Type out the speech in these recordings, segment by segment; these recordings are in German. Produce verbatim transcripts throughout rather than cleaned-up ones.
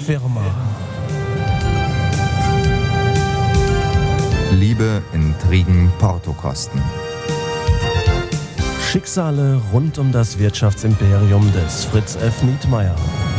Firma. Liebe, Intrigen, Portokosten. Schicksale rund um das Wirtschaftsimperium des Fritz F. Nietmeyer.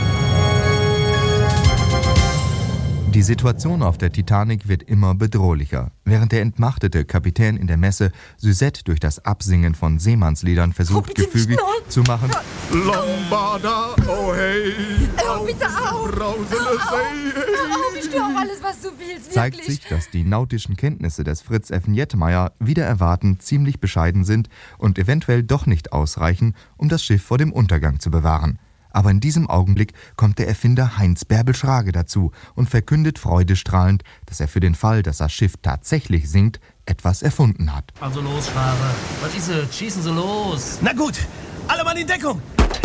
Die Situation auf der Titanic wird immer bedrohlicher. Während der entmachtete Kapitän in der Messe Suzette durch das Absingen von Seemannsliedern versucht, oh, gefügig zu machen. Lambada, oh hey, oh, bitte auf, brausende See. Oh, ich tue auch alles, was du willst, Zeigt wirklich. sich, dass die nautischen Kenntnisse des Fritz F. Nietmeyer wider Erwarten ziemlich bescheiden sind und eventuell doch nicht ausreichen, um das Schiff vor dem Untergang zu bewahren. Aber in diesem Augenblick kommt der Erfinder Heinz Bärbel-Schrage dazu und verkündet freudestrahlend, dass er für den Fall, dass das Schiff tatsächlich sinkt, etwas erfunden hat. Also los, Schrage. Was ist es? Schießen Sie los. Na gut, alle Mann in Deckung.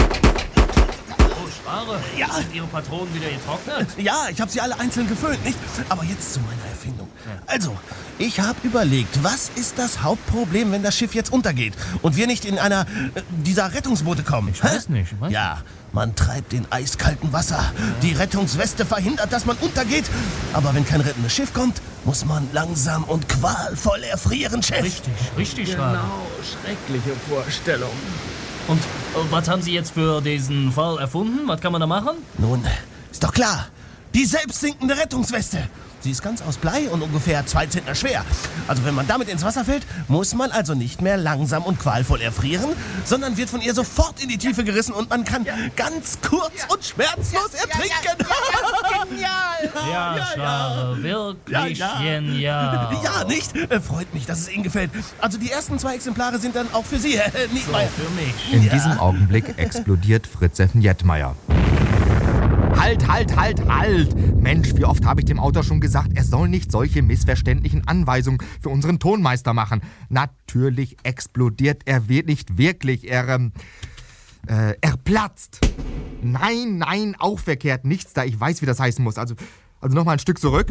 Oh, Schrage. Ja. Sind Ihre Patronen wieder getrocknet? Ja, ich habe sie alle einzeln gefüllt, nicht? Aber jetzt zu meiner Erfindung. Also, ich habe überlegt, was ist das Hauptproblem, wenn das Schiff jetzt untergeht und wir nicht in einer äh, dieser Rettungsboote kommen? Ich weiß nicht, ich weiß Ja, man treibt in eiskaltem Wasser. Die Rettungsweste verhindert, dass man untergeht. Aber wenn kein rettendes Schiff kommt, muss man langsam und qualvoll erfrieren, Chef. Richtig, richtig, Schrage. Genau, schreckliche Vorstellung. Und äh, was haben Sie jetzt für diesen Fall erfunden? Was kann man da machen? Nun, ist doch klar. Die selbstsinkende Rettungsweste. Sie ist ganz aus Blei und ungefähr zwei Zentner schwer. Also wenn man damit ins Wasser fällt, muss man also nicht mehr langsam und qualvoll erfrieren, sondern wird von ihr sofort in die Tiefe gerissen und man kann ja. ganz kurz ja. und schmerzlos ja. ertrinken. Ja, ja, genial! Ja, ja, Schrage, wirklich ja, ja. genial. Ja, nicht? Äh, freut mich, dass es Ihnen gefällt. Also die ersten zwei Exemplare sind dann auch für Sie, äh, nicht so, mal für mich. In ja. diesem Augenblick explodiert Fritz F. Nietmeyer. Halt, halt, halt, halt! Mensch, wie oft habe ich dem Autor schon gesagt, er soll nicht solche missverständlichen Anweisungen für unseren Tonmeister machen. Natürlich explodiert er wird nicht wirklich, er, ähm, äh, er platzt. Nein, nein, auch verkehrt, nichts da, ich weiß, wie das heißen muss. Also, also nochmal ein Stück zurück.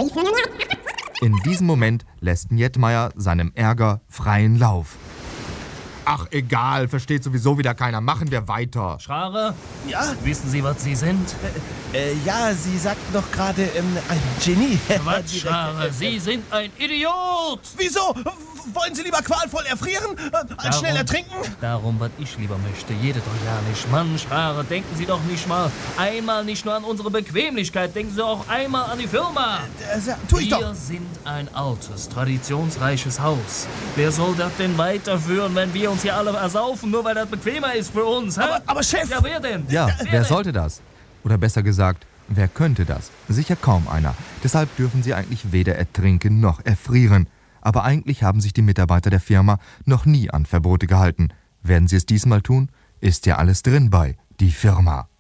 In diesem Moment lässt Nietmeyer seinem Ärger freien Lauf. Ach, egal, versteht sowieso wieder keiner. Machen wir weiter. Schrage, Ja? wissen Sie, was Sie sind? Äh, ja, Sie sagten doch gerade ähm, ein Genie. Was, Schrage? Sie sind ein Idiot! Wieso? Wollen Sie lieber qualvoll erfrieren, äh, als Darum- schnell ertrinken? Darum, was ich lieber möchte, jede doch ja nicht. Mann, Schrage, denken Sie doch nicht mal einmal nicht nur an unsere Bequemlichkeit, denken Sie auch einmal an die Firma. Äh, sa- tu ich Wir doch. sind ein altes, traditionsreiches Haus. Wer soll das denn weiterführen, wenn wir uns hier alle ersaufen, nur weil das bequemer ist für uns? Hä? Aber, aber Chef! Ja, wer denn? Ja, wer wer denn? sollte das? Oder besser gesagt, wer könnte das? Sicher kaum einer. Deshalb dürfen sie eigentlich weder ertrinken noch erfrieren. Aber eigentlich haben sich die Mitarbeiter der Firma noch nie an Verbote gehalten. Werden sie es diesmal tun? Ist ja alles drin bei die Firma.